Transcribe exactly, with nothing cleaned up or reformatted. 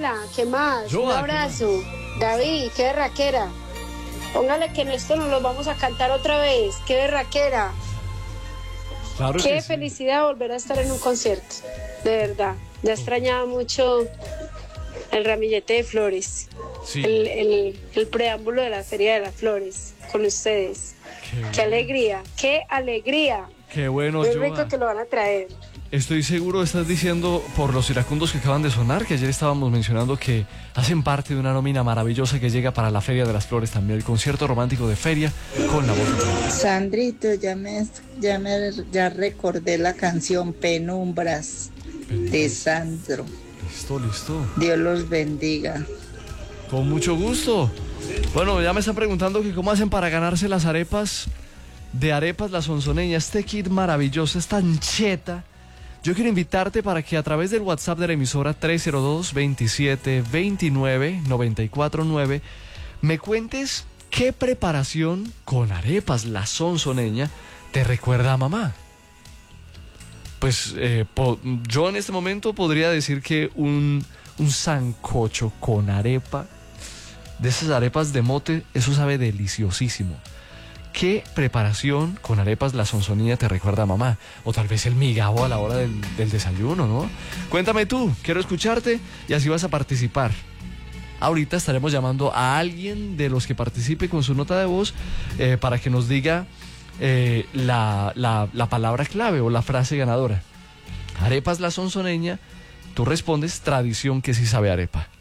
Daniela, ¿qué más? Yo, Un ¿qué abrazo. David, qué berraquera. Póngale que en esto nos lo vamos a cantar otra vez. Qué berraquera. Claro Qué que sí. felicidad volver a estar en un concierto. De verdad. Ya extrañaba mucho el ramillete de flores. Sí. El, el, el preámbulo de la Feria de las Flores con ustedes. Qué, Qué alegría, qué alegría. Qué bueno, Muy Joa. rico que lo van a traer. Estoy seguro, estás diciendo por los iracundos que acaban de sonar, que ayer estábamos mencionando que hacen parte de una nómina maravillosa que llega para la Feria de las Flores también, el concierto romántico de feria con la voz de... Sandrito, ya me, ya me ya recordé la canción Penumbras de Sandro. Listo, listo. Dios los bendiga. Con mucho gusto. Bueno, ya me están preguntando que cómo hacen para ganarse las arepas de Arepas La Sonsoneña, este kit maravilloso, esta ancheta. Yo quiero invitarte para que a través del WhatsApp de la emisora tres cero dos, veintisiete, veintinueve, noventa y cuatro nueve me cuentes qué preparación con Arepas La Sonsoneña te recuerda a mamá. Pues eh, po- yo en este momento podría decir que un, un sancocho con arepa, de esas arepas de mote, eso sabe deliciosísimo. ¿Qué preparación con Arepas La Sonsoneña te recuerda a mamá? O tal vez el migao a la hora del, del desayuno, ¿no? Cuéntame tú, quiero escucharte y así vas a participar. Ahorita estaremos llamando a alguien de los que participe con su nota de voz eh, para que nos diga eh, la, la, la palabra clave o la frase ganadora. Arepas La Sonsoneña, tú respondes tradición que sí sabe arepa.